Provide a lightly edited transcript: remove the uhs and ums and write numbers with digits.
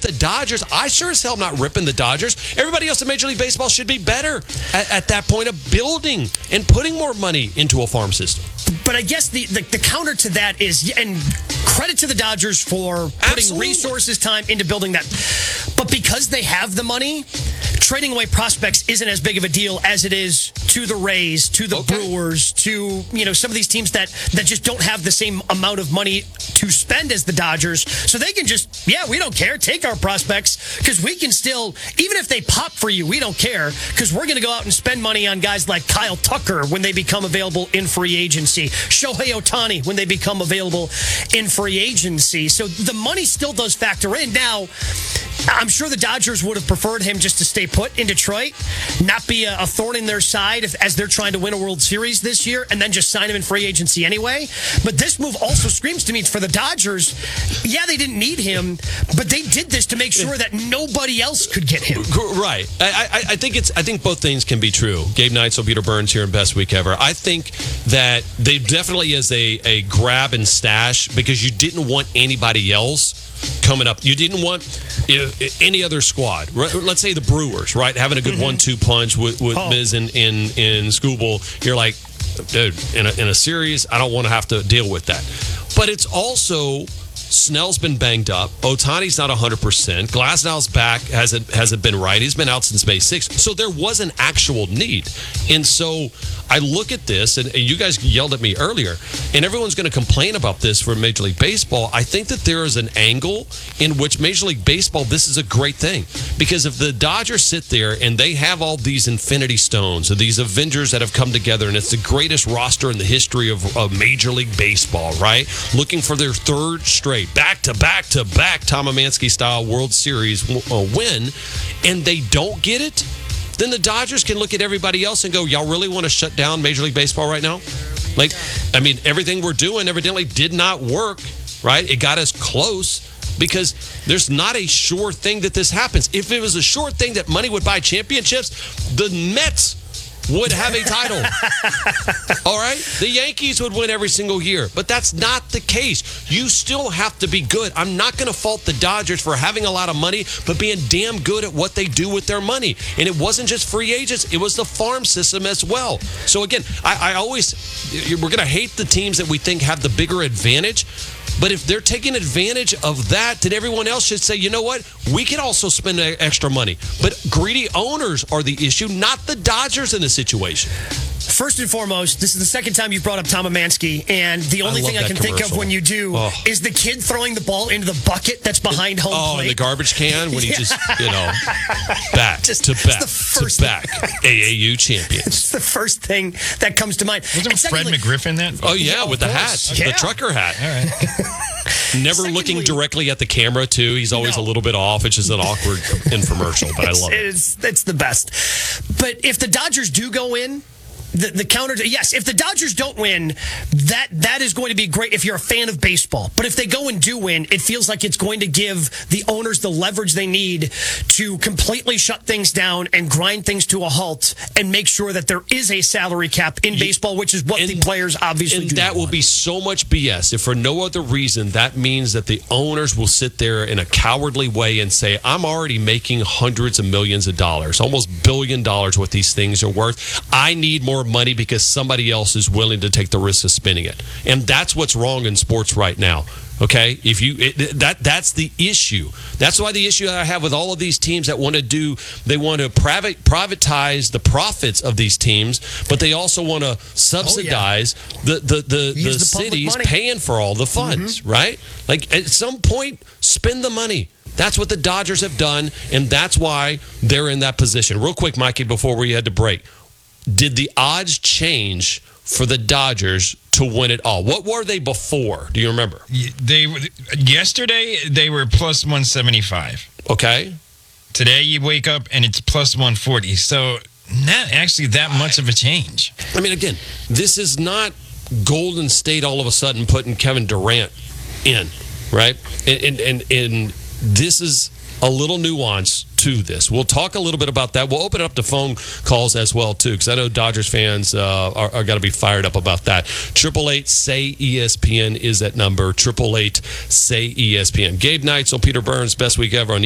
the Dodgers. I sure as hell am not ripping the Dodgers. Everybody else in Major League Baseball should be better at that point of building and putting more money into a farm system. But I guess the counter to that is, and credit to the Dodgers for putting resources, time into building that. But because they have the money, trading away prospects isn't as big of a deal as it is to the Rays, to the Brewers, to some of these teams that just don't have the same amount of money to spend as the Dodgers. So they can just, we don't care, take our prospects, because we can still, even if they pop for you, we don't care, because we're going to go out and spend money on guys like Kyle Tucker when they become available in free agency, Shohei Ohtani when they become available in free agency. So the money still does factor in. Now, I'm sure the Dodgers would have preferred him just to stay put in Detroit, not be a thorn in their side as they're trying to win a World Series this year, and then just sign him in free agency anyway. But this move also screams to me for the Dodgers, they didn't need him, but they did this to make sure that nobody else could get him. Right. I think both things can be true. Gabe Neitzel, Peter Burns here in Best Week Ever. I think that they definitely is a grab and stash because you didn't want anybody else coming up. You didn't want any other squad. Let's say the Brewers, right? Having a good 1-2 punch with Miz in Skubal. You're like, dude, in a series, I don't want to have to deal with that. But it's also, Snell's been banged up. Ohtani's not 100%. Glasnow's back hasn't been right. He's been out since May 6th. So there was an actual need. And so I look at this, and you guys yelled at me earlier, and everyone's going to complain about this for Major League Baseball. I think that there is an angle in which Major League Baseball, this is a great thing. Because if the Dodgers sit there and they have all these Infinity Stones, or these Avengers that have come together, and it's the greatest roster in the history of Major League Baseball, right? Looking for their third straight, back-to-back Tom Emanski-style World Series win, and they don't get it, then the Dodgers can look at everybody else and go, y'all really want to shut down Major League Baseball right now? Everything we're doing evidently did not work, right? It got us close because there's not a sure thing that this happens. If it was a sure thing that money would buy championships, the Mets would have a title. All right? The Yankees would win every single year. But that's not the case. You still have to be good. I'm not going to fault the Dodgers for having a lot of money, but being damn good at what they do with their money. And it wasn't just free agents. It was the farm system as well. So, again, I always, we're going to hate the teams that we think have the bigger advantage. But if they're taking advantage of that, then everyone else should say, you know what? We can also spend extra money. But greedy owners are the issue, not the Dodgers in this situation. First and foremost, this is the second time you've brought up Tom Emanski, and the only thing I can think of when you do is the kid throwing the ball into the bucket that's behind home plate. Oh, in the garbage can when he just, back to back, AAU champions. It's the first thing that comes to mind. Wasn't Fred McGriffin that? Oh, yeah, with the hat, the trucker hat. All right. Never looking directly at the camera, too. He's always a little bit off. It's just an awkward infomercial, but I love it. It's the best. But if the Dodgers do go in, the counter to, yes, if the Dodgers don't win, that is going to be great if you're a fan of baseball. But if they go and do win, it feels like it's going to give the owners the leverage they need to completely shut things down and grind things to a halt and make sure that there is a salary cap in baseball, which is what the players obviously do. And that will be so much BS if for no other reason that means that the owners will sit there in a cowardly way and say, I'm already making hundreds of millions of dollars, almost $1 billion what these things are worth. I need more money because somebody else is willing to take the risk of spending it. And that's what's wrong in sports right now. Okay, that's the issue. That's why the issue that I have with all of these teams that want to privatize the profits of these teams, but they also want to subsidize the cities paying for all the funds, right? Like at some point, spend the money. That's what the Dodgers have done, and that's why they're in that position. Real quick, Mikey, before we had to break, did the odds change for the Dodgers to win it all? What were they before? Do you remember? Yesterday, they were plus 175. Okay. Today, you wake up and it's plus 140. So, not actually that much of a change. I mean, again, this is not Golden State all of a sudden putting Kevin Durant in, right? And this is a little nuance to this. We'll talk a little bit about that. We'll open it up to phone calls as well, too, because I know Dodgers fans are got to be fired up about that. 888-SAY-ESPN is that number. 888-SAY-ESPN. Gabe Neitzel, Peter Burns, Best Week Ever on